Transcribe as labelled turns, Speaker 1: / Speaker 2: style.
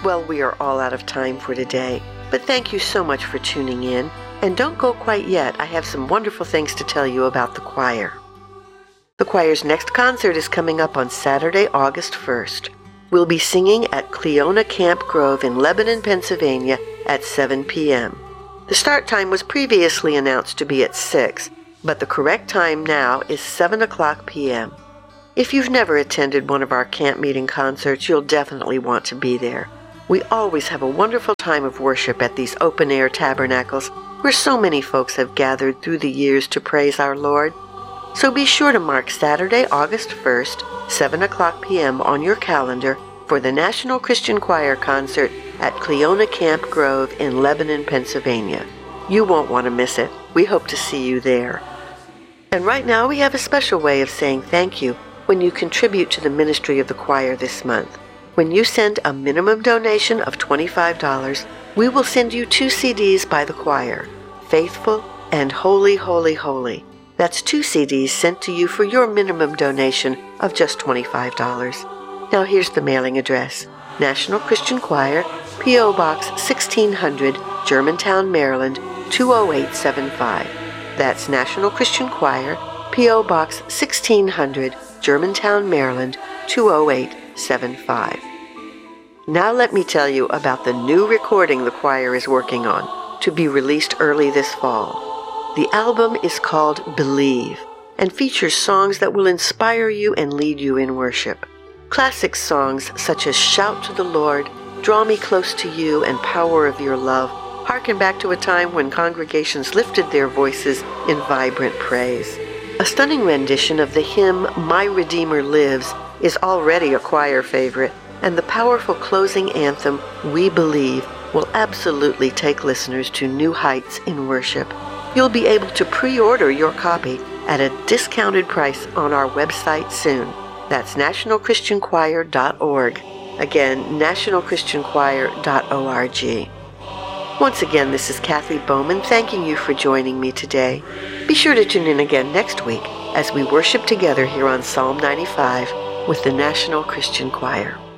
Speaker 1: Well, we are all out of time for today, but thank you so much for tuning in. And don't go quite yet. I have some wonderful things to tell you about the choir. The choir's next concert is coming up on Saturday, August 1st. We'll be singing at Cleona Camp Grove in Lebanon, Pennsylvania at 7 p.m. The start time was previously announced to be at 6, but the correct time now is 7 o'clock p.m. If you've never attended one of our camp meeting concerts, you'll definitely want to be there. We always have a wonderful time of worship at these open-air tabernacles where so many folks have gathered through the years to praise our Lord. So be sure to mark Saturday, August 1st, 7 o'clock p.m. on your calendar for the National Christian Choir concert at Cleona Camp Grove in Lebanon, Pennsylvania. You won't want to miss it. We hope to see you there. And right now we have a special way of saying thank you when you contribute to the ministry of the choir this month. When you send a minimum donation of $25, we will send you 2 CDs by the choir, Faithful and Holy, Holy, Holy. That's 2 CDs sent to you for your minimum donation of just $25. Now here's the mailing address. National Christian Choir, P.O. Box 1600, Germantown, Maryland, 20875. That's National Christian Choir, P.O. Box 1600, Germantown, Maryland, 20875. Now let me tell you about the new recording the choir is working on, to be released early this fall. The album is called Believe, and features songs that will inspire you and lead you in worship. Classic songs such as Shout to the Lord, Draw Me Close to You, and Power of Your Love harken back to a time when congregations lifted their voices in vibrant praise. A stunning rendition of the hymn My Redeemer Lives is already a choir favorite, and the powerful closing anthem We Believe will absolutely take listeners to new heights in worship. You'll be able to pre-order your copy at a discounted price on our website soon. That's nationalchristianchoir.org. Again, nationalchristianchoir.org. Once again, this is Kathy Bowman thanking you for joining me today. Be sure to tune in again next week as we worship together here on Psalm 95 with the National Christian Choir.